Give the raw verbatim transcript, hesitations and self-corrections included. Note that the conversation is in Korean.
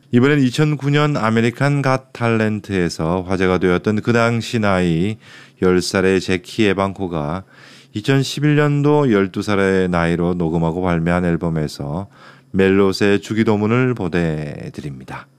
이번엔 이천구 년 아메리칸 갓 탤런트에서 화제가 되었던 그 당시 나이 열 살의 제키 에반코가 이천십일 년도 열두 살의 나이로 녹음하고 발매한 앨범에서 멜롯의 주기도문을 보내드립니다.